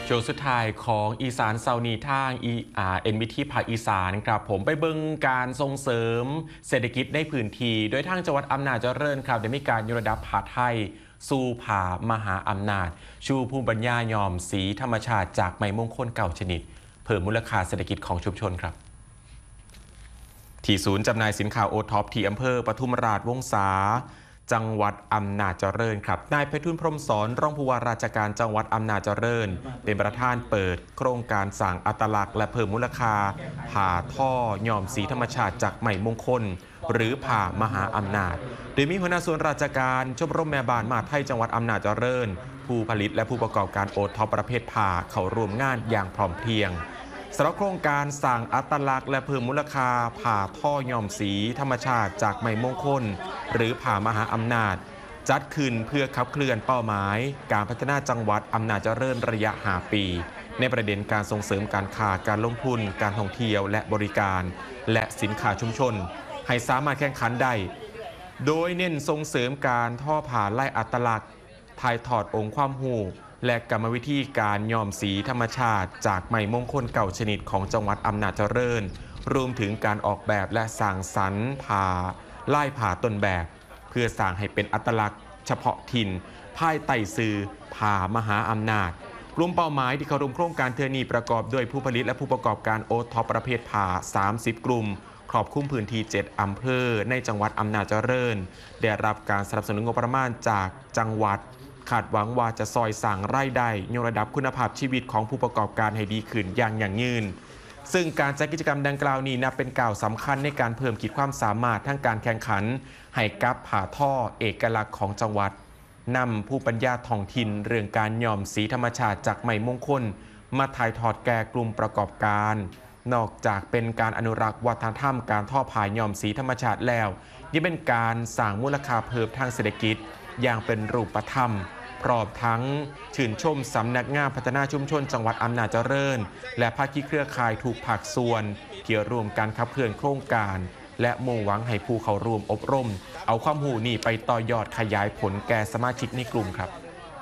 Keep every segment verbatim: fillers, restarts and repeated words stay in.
ช่วงสุดท้ายของอีสานเซานีทางอีอาเอ็นวิธีภาคอีสานครับผมไปเบิ่งการส่งเสริมเศรษฐกิจในพื้นที่โดยทางจังหวัดอำนาจเจริญครับได้มีการยกระดับผาไทยสู่ผามหาอำนาจชูภูมิปัญญายอมสีธรรมชาติจากไม้มงคลเก่าชนิดเพิ่มมูลค่าเศรษฐกิจของชุมชนครับที่ศูนย์จำหน่ายสินค้าโอท็อปที่อำเภอปทุมราชวงศาจังหวัดอำนาจเจริญครับนายไพฑูรย์พรหมสอนรองผู้ว่าราชการจังหวัดอำนาจเจริญเป็นประธานเปิดโครงการสร้างอัตลักษณ์และเพิ่มมูลค่าผ่าท่อยอมสีธรรมชาติจากไม้มงคลหรือผ่ามหาอำนาจโดยมีหัวหน้าส่วนราชการชมรมแม่บ้านมหาดไทยจังหวัดอำนาจเจริญผู้ผลิตและผู้ประกอบการโอท็อปประเภทผ่าเข้าร่วมงานอย่างพร้อมเพรียงสำหรับโครงการสร้างอัตลักษณ์และเพิ่มมูลค่าผ่าท่อยอมสีธรรมชาติจากไม้มงคลหรือผ่ามหาอำนาจจัดขึ้นเพื่อขับเคลื่อนเป้าหมายการพัฒนาจังหวัดอำนาจเจริญระยะห้าปีในประเด็นการส่งเสริมการค้าการลงทุนการท่องเที่ยวและบริการและสินค้าชุมชนให้สามารถแข่งขันได้โดยเน้นส่งเสริมการท่อผ่าไล่อัตลักษณ์ถ่ายทอดองค์ความรู้และกรรมวิธีการย้อมสีธรรมชาติจากไม้มงคลเก่าชนิดของจังหวัดอำนาจเจริญรวมถึงการออกแบบและสร้างสรรค์ผ่าไล่ผ่าต้นแบบเพื่อสร้างให้เป็นอัตลักษณ์เฉพาะถิ่นภายใต้สื่อผ่ามหาอำนาจกลุ่มเป้าหมายที่เข้าร่วมโครงการเทือนี้ประกอบด้วยผู้ผลิตและผู้ประกอบการโอท็อปประเภทผ่าสามสิบกลุ่มครอบคลุมพื้นที่เจ็ดอำเภอในจังหวัดอำนาจเจริญได้รับการสนับสนุนงบประมาณจากจังหวัดคาดหวังว่าจะซอยสั่งรายได้ยกระดับคุณภาพชีวิตของผู้ประกอบการให้ดีขึ้นอย่างยั่งยืนซึ่งการจัดกิจกรรมดังกล่าวนี้นับเป็นก้าวสำคัญในการเพิ่มขีดความสามารถทั้งการแข่งขันให้กับผ่าท่อเอกลักษณ์ของจังหวัดนำผู้ปัญญาท้องถิ่นเรื่องการย้อมสีธรรมชาติจากไม้มงคลมาถ่ายทอดแก่กลุ่มประกอบการนอกจากเป็นการอนุรักษ์วัฒนธรรมการท่อผ่าย้อมสีธรรมชาติแล้วยังเป็นการสร้างมูลค่าเพิ่มทางเศรษฐกิจอย่างเป็นรูปธรรมพร้อมทั้งชื่นชมสำนักงานพัฒนาชุมชนจังหวัดอำนาจเจริญและภาคีเครือข่ายถูกภาคส่วนเกี่ยวร่วมการขับเคลื่อนโครงการและมุ่งหวังให้ผู้เข้าร่วมอบรมเอาความรู้นี้ไปต่อยอดขยายผลแก่สมาชิกในกลุ่มครับ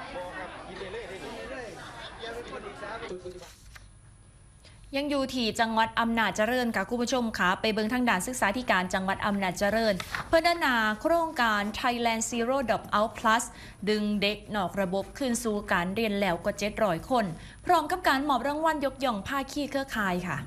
ยังอยู่ที่จังหวัดอำนาจเจริญค่ะคุณผู้ชมค่ะไปเบิ่งทางด่านศึกษาธิการจังหวัดอำนาจเจริญเพื่อด้านหน้าโครงการ Thailand Zero Dropout Plus ดึงเด็กนอกระบบคืนสู่การเรียนแล้วกว่าเจ็ดร้อยคนพร้อมกับการมอบรางวัลยกย่องภาคีเครือข่ายค่ะ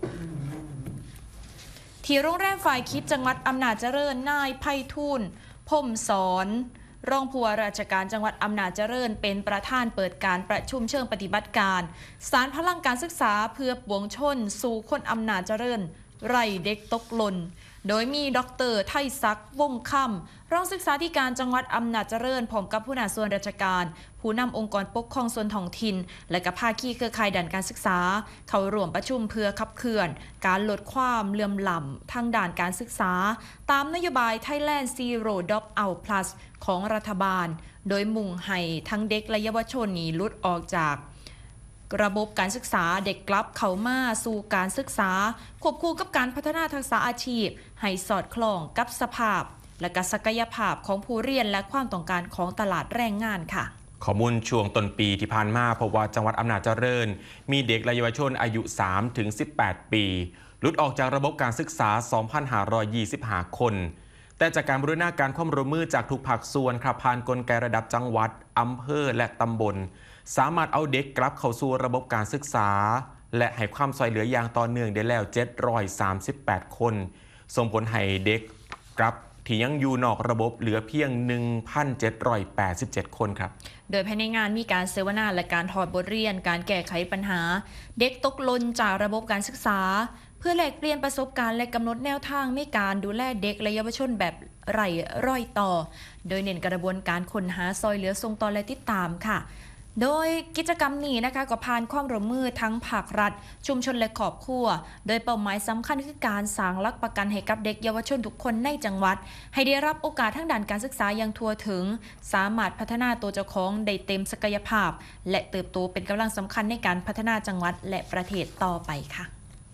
ที่โรงแรมฝ่ายคิดจังหวัดอำนาจเจริญนายไพฑูรย์พรหมสอนรองผู้ว่าราชการจังหวัดอำนาจเจริญเป็นประธานเปิดการประชุมเชิงปฏิบัติการสารพลังการศึกษาเพื่อปวงชนสู่คนอำนาจเจริญไร่เด็กตกหล่นโดยมีดร.ไทยศักดิ์วงศ์ค่ำรองศึกษาธิการจังหวัดอำนาจเจริญพร้อมกับผู้นำส่วนราชการผู้นำองค์กรปกครองส่วนท้องถิ่นและกับภาคีเครือข่ายด้านการศึกษาเข้าร่วมประชุมเพื่อขับเคลื่อนการลดความเหลื่อมล้ำทางด้านการศึกษาตามนโยบาย Thailand Zero Dropout Plus ของรัฐบาลโดยมุ่งให้ทั้งเด็กและเยาวชนนี้หลุดออกจากระบบการศึกษาเด็กกลับเข้ามาสู่การศึกษาควบคู่กับการพัฒนาทักษะอาชีพให้สอดคล้องกับสภาพและก็ศักยภาพของผู้เรียนและความต้องการของตลาดแรงงานค่ะข้อมูลช่วงต้นปีที่ผ่านมาพบว่าจังหวัดอำนาจเจริญมีเด็กและเยาวชนอายุ สามถึงสิบแปด ปีหลุดออกจากระบบการศึกษา สองพันห้าร้อยยี่สิบห้า คนแต่จากการบูรณาการความร่วมมือจากทุกภาคส่วนครับผ่านกลไกระดับจังหวัดอำเภอและตำบลสามารถเอาเด็กกลับเข้าสู่ระบบการศึกษาและให้ความช่วยเหลืออย่างต่อเนื่องได้แล้วเจ็ดร้อยสามสิบแปดคนส่งผลให้เด็กกลับที่ยังอยู่นอกระบบเหลือเพียง หนึ่งพันเจ็ดร้อยแปดสิบเจ็ด คนครับโดยภายในงานมีการเสวนาและการถอดบทเรียนการแก้ไขปัญหาเด็กตกหล่นจากระบบการศึกษาเพื่อแลกเปลี่ยนประสบการณ์และกำหนดแนวทางในการดูแลเด็กและเยาวชนแบบไร้รอยต่อโดยเน้นกระบวนการค้นหาซอยเหลือส่งต่อและติดตามค่ะโดยกิจกรรมนี้นะคะก็ผ่านความร่วมมือทั้งภาครัฐชุมชนและครอบครัวโดยเป้าหมายสำคัญคือการสร้างหลักประกันให้กับเด็กเยาวชนทุกคนในจังหวัดให้ได้รับโอกาสทั้งด้านการศึกษาอย่างทั่วถึงสามารถพัฒนาตัวเจ้าของได้เต็มศักยภาพและเติบโตเป็นกำลังสำคัญในการพัฒนาจังหวัดและประเทศต่อไปค่ะ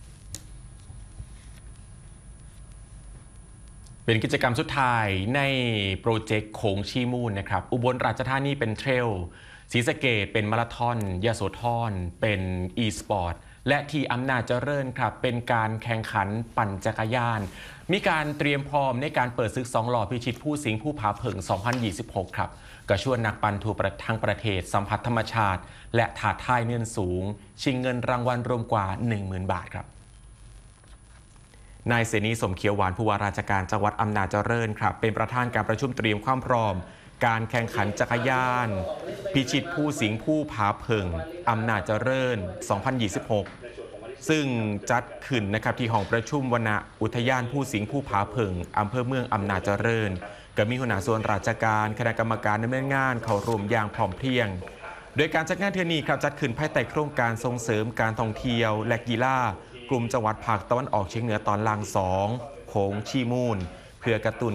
เป็นกิจกรรมสุดท้ายในโปรเจกต์โขงชีมูลนะครับอุบลราชธานีเป็นเทรลศรีสะเกษเป็นมาราธอนยโสธรเป็นอีสปอร์ตและที่อำนาจเจริญครับเป็นการแข่งขันปั่นจักรยานมีการเตรียมพร้อมในการเปิดศึกสองหล่อพิชิตผู้สิงห์ผู้ผาเผิงสองพันยี่สิบหกครับก็ชวนนักปั่นทั่วทั้งประเทศสัมผัสธรรมชาติและถาดทายเงินสูงชิงเงินรางวัลรวมกว่า หนึ่งหมื่น บาทครับนายเสนีสมเขียวหวานผู้ว่าราชการจังหวัดอำนาจเจริญครับเป็นประธานการประชุมเตรียมความพร้อมการแข่งขันจักรยานพิชิตผู้สิงห์ผู้ผาเผิงอำนาจเจริญสองพันยี่สิบหกซึ่งจัดขึ้นนะครับที่ห้องประชุมวณอุทยานผู้สิงห์ผู้ผาเผิงอำเภอเมืองอำนาจเจริญก็มีหัวหน้าส่วนราชการคณะกรรมการดำเนินงานเข้าร่วมอย่างพร้อมเพรียงโดยการจัดงานเทื่อนี้ครับจัดขึ้นภายใต้โครงการส่งเสริมการท่องเที่ยวและกีฬากลุ่มจังหวัดภาคตะวันออกเฉียงเหนือตอนล่างสองโขงชีมูลเพื่อกระตุ้น